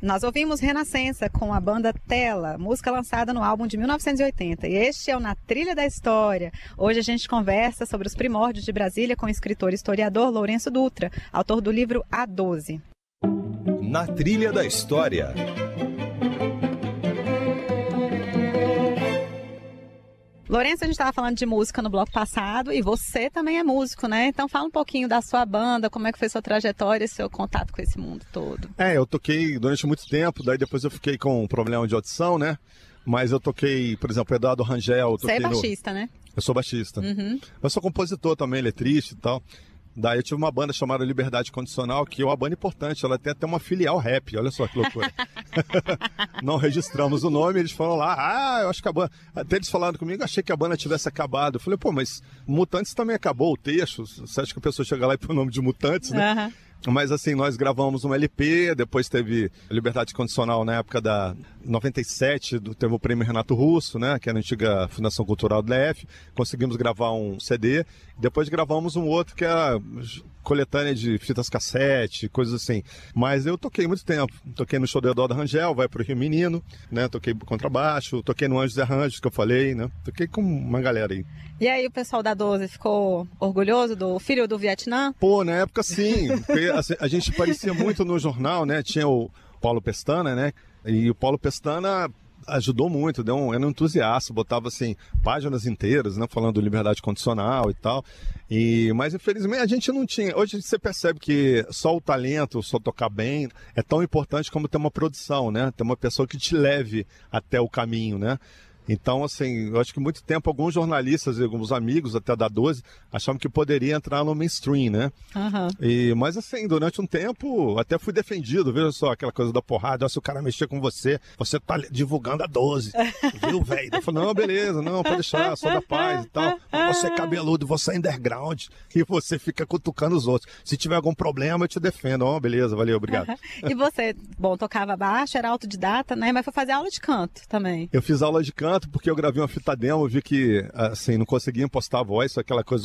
Nós ouvimos Renascença com a banda Tela, música lançada no álbum de 1980. E este é o Na Trilha da História. Hoje a gente conversa sobre os primórdios de Brasília com o escritor e historiador Lourenço Dutra, autor do livro A12. Na Trilha da História. Lourenço, a gente estava falando de música no bloco passado e você também é músico, né? Então fala um pouquinho da sua banda, como é que foi sua trajetória e seu contato com esse mundo todo. Eu toquei durante muito tempo, daí depois eu fiquei com um problema de audição, né? Mas eu toquei, por exemplo, Eduardo Rangel. Você é baixista, né? Eu sou baixista. Uhum. Eu sou compositor também, letrista e tal. Daí eu tive uma banda chamada Liberdade Condicional, que é uma banda importante, ela tem até uma filial rap, olha só que loucura. Não registramos o nome, eles falaram lá, eu acho que a banda... Até eles falaram comigo, achei que a banda tivesse acabado. Eu falei, mas Mutantes também acabou o texto, você acha que a pessoa chega lá e põe o nome de Mutantes, né? Uhum. Mas assim, nós gravamos um LP, depois teve Liberdade Condicional na época da 97, teve o Prêmio Renato Russo, né, que era a antiga Fundação Cultural do DF, conseguimos gravar um CD, depois gravamos um outro que era coletânea de fitas cassete, coisas assim. Mas eu toquei muito tempo, toquei no show do Eduardo Rangel, Vai Pro Rio Menino, né, toquei contrabaixo, toquei no Anjos e Arranjos, que eu falei, né, toquei com uma galera aí. E aí o pessoal da 12 ficou orgulhoso do filho do Vietnã? Na época sim, porque a gente parecia muito no jornal, né, tinha o Paulo Pestana, né, e o Paulo Pestana ajudou muito, era um entusiasta, botava assim, páginas inteiras, né, falando de liberdade condicional e tal, mas infelizmente a gente não tinha. Hoje você percebe que só o talento, só tocar bem, é tão importante como ter uma produção, né, ter uma pessoa que te leve até o caminho, né. Então, assim, eu acho que muito tempo alguns jornalistas e alguns amigos até da 12 achavam que poderia entrar no mainstream, né? Uhum. Mas assim, durante um tempo até fui defendido, veja só, aquela coisa da porrada, se o cara mexer com você tá divulgando a 12, viu, velho? Eu falei, não, beleza, não, pode deixar, sou da paz e tal. Você é cabeludo, você é underground e você fica cutucando os outros. Se tiver algum problema, eu te defendo. Beleza, valeu, obrigado. E você, tocava baixo, era autodidata, né? Mas foi fazer aula de canto também. Eu fiz aula de canto porque eu gravei uma fita demo, vi que, assim, não conseguia impostar a voz, aquela coisa,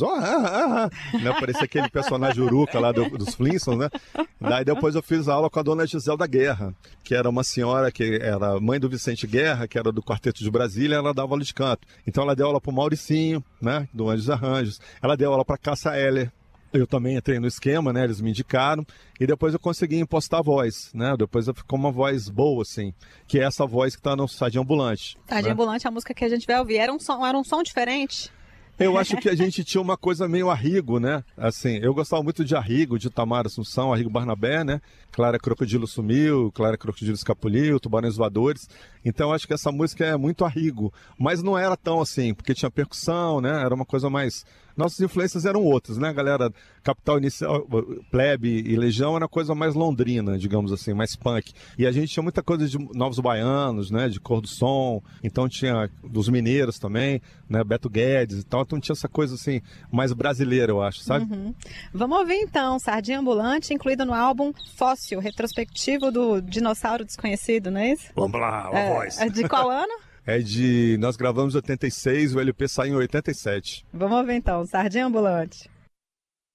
né? Parecia aquele personagem uruca lá dos Flintstones, né? Daí depois eu fiz aula com a dona Giselda Guerra, que era uma senhora que era mãe do Vicente Guerra, que era do Quarteto de Brasília, ela dava aula de canto. Então ela deu aula pro Mauricinho, né? Do Anjos e Arranjos. Ela deu aula pra Cássia Eller. Eu também entrei no esquema, né? Eles me indicaram. E depois eu consegui impostar a voz, né? Depois ficou uma voz boa, assim. Que é essa voz que tá no Sardinha Ambulante. Sardinha Ambulante é a música que a gente vai ouvir. Era um som diferente? Eu acho que a gente tinha uma coisa meio Arrigo, né? Assim, eu gostava muito de Arrigo, de Tamar Assunção, Arrigo Barnabé, né? Clara Crocodilo Sumiu, Clara Crocodilo Escapuliu, Tubarões Voadores. Então eu acho que essa música é muito Arrigo. Mas não era tão assim, porque tinha percussão, né? Era uma coisa mais... Nossas influências eram outras, né, galera? Capital Inicial, Plebe e Legião era coisa mais londrina, digamos assim, mais punk. E a gente tinha muita coisa de Novos Baianos, né, de Cor do Som, então tinha dos mineiros também, né, Beto Guedes e tal, então tinha essa coisa assim, mais brasileira, eu acho, sabe? Uhum. Vamos ouvir então, Sardinha Ambulante, incluído no álbum Fóssil, retrospectivo do Dinossauro Desconhecido, não é isso? Vamos lá, a voz. É de qual ano? Nós gravamos em 86, o LP saiu em 87. Vamos ouvir então, Sardinha Ambulante.